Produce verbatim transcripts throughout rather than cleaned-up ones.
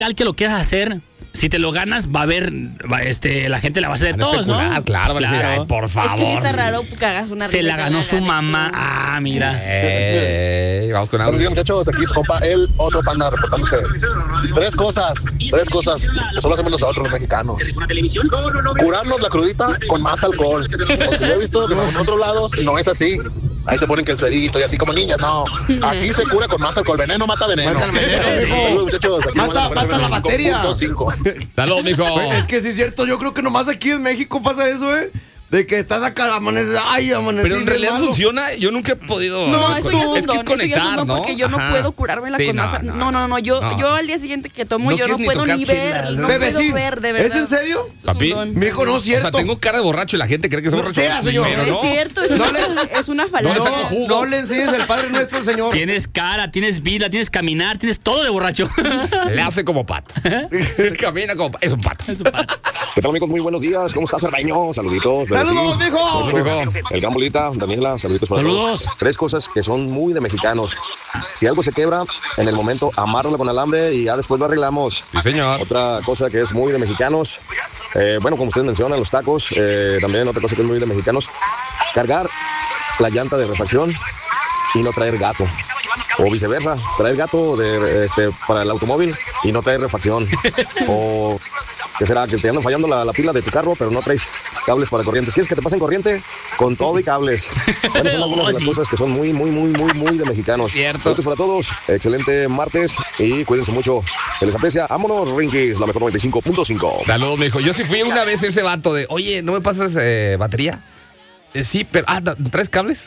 Al que lo quieras hacer, si te lo ganas, va a haber, va, este, la gente la va a hacer de todos, ¿no? Claro, Pues claro. Ay, por favor. Es que sí está raro que hagas una Se la ganó su mamá. Ah, mira. Eh, vamos con algo. Buenos días, muchachos. Aquí su compa, el oso panda, reportándose. Tres cosas, tres cosas que solo hacemos nosotros los mexicanos. Curarnos la crudita con más alcohol. Porque yo he visto que en otros lados no es así. Ahí se ponen que el suerito y así como niñas, no. Aquí se cura con más alcohol. Veneno mata veneno. Mata el veneno, mijo. Saludos, muchachos. Aquí Mata, mata la batería. Saludos, mijo. Es que sí es cierto, yo creo que nomás aquí en México pasa eso, ¿eh? De que estás acá, amaneces, ay, amaneces. Pero en realidad funciona, yo nunca he podido. No, eso ya es un es que es don, eso ya es un conectar, don, ¿no? porque yo no Ajá. puedo curármela Sí, con no, más. no, No, no, no, yo, no. yo al día siguiente que tomo, No yo no quieres ni puedo tocar ni chelas, ver, ¿no? no Bebecín, puedo ver, de verdad. ¿es en serio? Papi. Mijo, no es O cierto. sea, tengo cara de borracho y la gente cree que soy No borracho. sea, señor. Pero No no. es cierto, es No una, le- es una No le falacia. saco jugo. No le enseñes el Padre Nuestro, señor. Tienes cara, tienes vida, tienes caminar, tienes todo de borracho. Le hace como pato. Camina como pato. Es un pato. Es un pato. ¿Qué tal, amigos? Muy buenos días. ¿Cómo estás, Cermeño? Saluditos. ¡Saludos, mijo! El Gambolita, Daniela, saluditos para Saludos. todos. Tres cosas que son muy de mexicanos. Si algo se quebra, en el momento amárralo con alambre y ya después lo arreglamos. Sí, señor. Otra cosa que es muy de mexicanos, eh, bueno, como ustedes mencionan, los tacos, eh, también otra cosa que es muy de mexicanos, cargar la llanta de refacción y no traer gato. O viceversa, traer gato de, este, para el automóvil y no traer refacción. O, ¿qué será? Que te andan fallando la, la pila de tu carro, pero no traes cables para corrientes. ¿Quieres que te pasen corriente? Con todo y cables. Bueno, son algunas de las Sí. cosas que son muy, muy, muy, muy, muy de mexicanos. Cierto. Saludos para todos. Excelente martes y cuídense mucho. Se les aprecia. Vámonos, Rinkies, la mejor noventa y cinco punto cinco. Saludos, mijo. Yo sí fui una vez ese vato de, oye, ¿no me pasas eh, batería? Eh, sí, pero. Ah, ¿traes cables?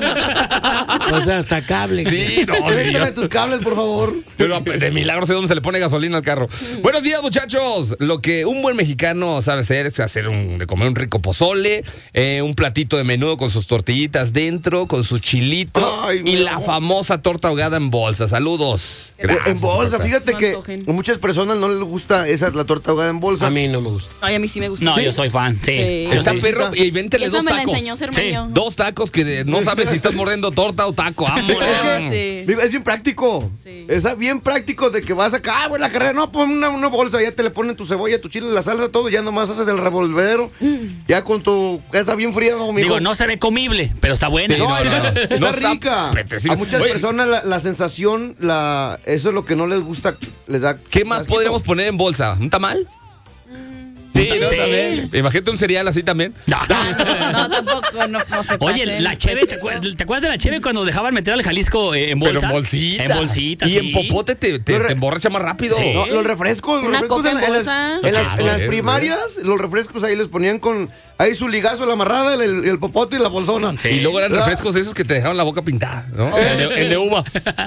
O sea, hasta cable. Sí, no, sí, Préstame yo- tus cables, por favor. Pero de milagro sé dónde se le pone gasolina al carro. Buenos días, muchachos. Lo que un buen mexicano sabe hacer es hacer un, de comer un rico pozole, eh, un platito de menudo con sus tortillitas dentro, con su chilito Ay, y no. la famosa torta ahogada en bolsa. Saludos. Gracias, En bolsa, torta. fíjate No que antojen. a muchas personas no les gusta esa, la torta ahogada en bolsa. A mí no me gusta. Ay, a mí sí me gusta. No, yo soy fan, sí. Sí. Yo Está sí. perro y Y véntele esa dos me la tacos. enseñó Cermeño. Dos tacos que de- no sabes si estás mordiendo torta o taco. Vámonos. Sí. Es bien práctico. Sí. Es bien práctico de que vas acá, ah, güey, la carrera, no, pon una, una bolsa, ya te le ponen tu cebolla, tu chile, la salsa, todo, ya nomás haces el revolvedero. Ya con tu. Ya está bien fría, ¿no, mijo? Digo, no se ve comible, pero está buena. Sí, No, no, no, está, no. está No está rica. apetecible. A muchas Oye. personas la, la sensación, la, eso es lo que no les gusta, les da. ¿Qué más asquito. podríamos poner en bolsa? ¿Un tamal? Sí, ¿no? Sí. También. Imagínate un cereal así también. No. No, tampoco, no, no se Oye, pasen. la cheve, ¿te acuerdas, ¿te acuerdas de la cheve cuando dejaban meter al Jalisco eh, en bolsa? Pero en bolsita. En bolsita, Y sí. en popote te, te, Lo re- te emborracha más rápido. Sí. No, los refrescos, los Una refrescos coca en las- bolsa. en las, Ah, en las sí, primarias, los refrescos ahí les ponían con ahí su ligazo, la amarrada, el, el popote y la bolsona. Sí. Y luego eran La- refrescos esos que te dejaban la boca pintada, ¿no? El, de, el de uva.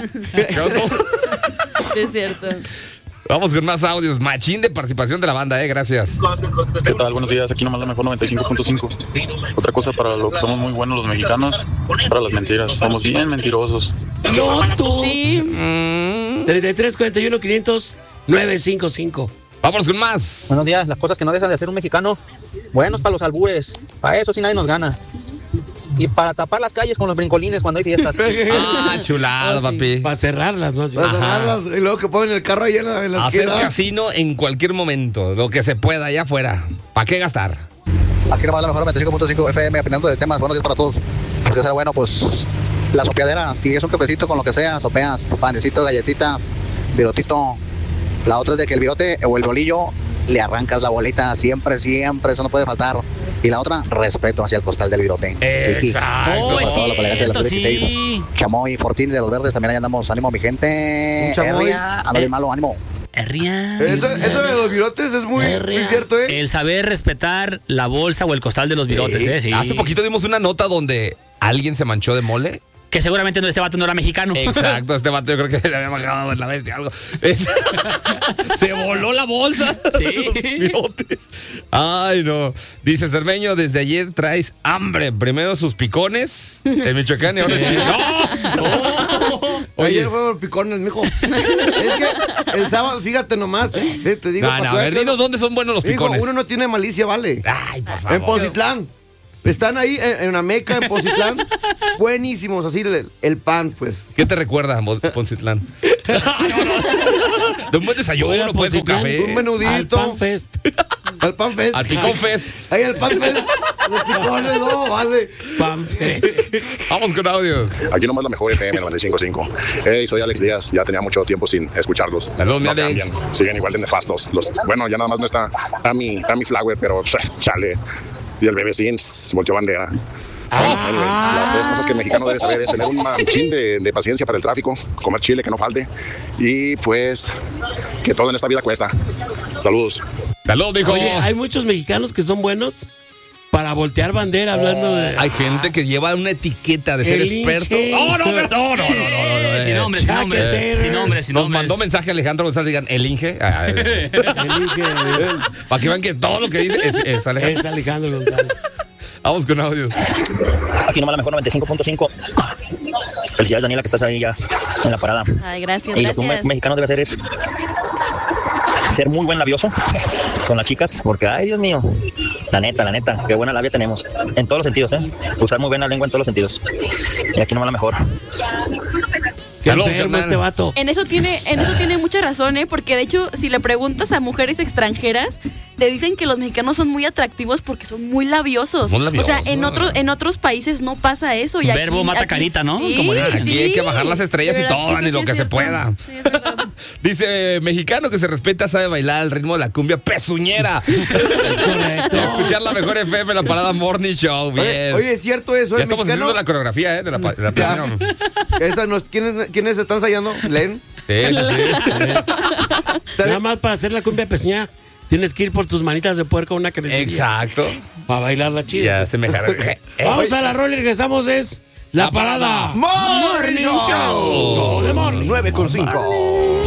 Sí, es cierto. Vamos con más audios. Machín de participación de la banda, eh. Gracias. ¿Qué tal? Buenos días, aquí nomás la mejor noventa y cinco punto cinco. Otra cosa para lo que somos muy buenos los mexicanos, para las mentiras. Somos bien mentirosos. No, tú. Sí. treinta y tres, cuarenta y uno, quinientos, novecientos cincuenta y cinco. Vámonos con más. Buenos días, las cosas que no dejan de hacer un mexicano, buenos para los albures, para eso sí nadie nos gana. Y para tapar las calles con los brincolines cuando hay fiestas. Ah, chulado, Oh, sí. papi. Para cerrarlas, más bien. Para cerrarlas, y luego que ponen el carro ahí en la, en la Hacer esquina. casino en cualquier momento, lo que se pueda allá afuera. ¿Para qué gastar? Aquí nomás la mejor noventa y cinco punto cinco F M, opinando de temas, buenos días para todos. Porque será bueno, pues la sopeadera, si es un cafecito con lo que sea, sopeas, panecito, galletitas, virotito. La otra es de que el virote o el bolillo le arrancas la bolita, siempre, siempre, eso no puede faltar. Y la otra, respeto hacia el costal del virote. Exacto. Oh, es Para toda la colegancia de cierto, las veintiséis. sí. Chamoy, Fortín de los Verdes, también ahí andamos, ánimo mi gente. Un chamoy. Herria, ando bien malo, ánimo. Herria. Eso, eso de los virotes es muy, muy cierto, ¿eh? El saber respetar la bolsa o el costal de los virotes, ¿eh? Sí. Hace poquito dimos una nota donde alguien se manchó de mole. Que seguramente no, este vato no era mexicano. Exacto, este vato yo creo que le había bajado en la bestia algo. Es- se voló la bolsa. Sí. de los virotes. Ay, no. Dice Cermeño, desde ayer traes hambre. Primero sus picones en Michoacán y ahora en Chile. ¡No! ¡No! Oye, Ayer fueron picones, mijo. Es que el sábado, fíjate nomás, te, te digo. no, para no, que a ver, veas que dinos no- dónde son buenos los Mijo, picones. uno no tiene malicia, vale. Ay, por favor. En Poncitlán. Están ahí en, en Ameca, en Poncitlán. Buenísimos, así el, el pan, pues. ¿Qué te recuerda, Mo- Poncitlán? De un buen desayuno, pues, con café. Un menudito. Al Pan Fest. Al Pan Fest. Al Picón Fest. Ahí el Pan Fest. Los picones, no, vale. Pan Fest. Vamos con audios. Aquí nomás la mejor F M noventa y cinco punto cinco. Hey, soy Alex Díaz. Ya tenía mucho tiempo sin escucharlos. Saludos, mi no Alex. cambian. Siguen igual de nefastos. Los, bueno, ya nada más no está Tammy, Tammy Flower, pero chale. Y el bebecín volteó bandera. Ah. Anyway, las tres cosas que el mexicano debe saber es tener un manchín de, de paciencia para el tráfico, comer chile que no falte y pues que todo en esta vida cuesta. Saludos. Saludos, dijo. Oye, hay muchos mexicanos que son buenos para voltear bandera hablando de... Hay gente que lleva una etiqueta de ser El experto. Inge. No, no, no, no, no, no, no, no. Sin nombre, sin Chuck nombre. Taylor. Sin nombre, sin Nos nombre. mandó mensaje Alejandro González, digan, el Inge. Ah, eh, El Inge para que vean que todo lo que dice es, es Alejandro. es Alejandro González. Vamos con audio. Aquí nomás la mejor noventa y cinco punto cinco. Felicidades, Daniela, que estás ahí ya en la parada. Ay, gracias, Y lo que un me- gracias. mexicano debe hacer es ser muy buen labioso con las chicas, porque, ay, Dios mío, la neta, la neta, qué buena labia tenemos. En todos los sentidos, ¿eh? Usar muy bien la lengua en todos los sentidos. Y aquí nomás la mejor. Qué Saludos, enfermo carnal. este vato. En eso tiene, en eso tiene mucha razón, ¿eh? Porque de hecho, si le preguntas a mujeres extranjeras, te dicen que los mexicanos son muy atractivos porque son muy labiosos. Muy labiosos. O sea, en otros, en otros países no pasa eso. Y Verbo aquí- mata aquí- carita, ¿no? Sí, Como dicen. Aquí sí. hay que bajar las estrellas De y verdad todo, eso ni sí lo es que se cierto. pueda. Sí, es verdad. Dice, mexicano que se respeta sabe bailar al ritmo de la cumbia pezuñera. Es correcto. Escuchar la mejor F M, la parada Morning Show. Bien. Oye, oye, es cierto eso. ya El estamos mexicano, haciendo la coreografía, ¿eh? De la, pa- de la Ya. página. Esta no es- ¿quiénes, ¿Quiénes están ensayando? ¿Len? Sí, sí, sí. Nada más para hacer la cumbia pezuña, tienes que ir por tus manitas de puerco a una credencia. Exacto. Para bailar la chida. Ya se me jara- Vamos a la rola y regresamos. Es La Parada. Morning Show. Show de Morning. nueve con cinco.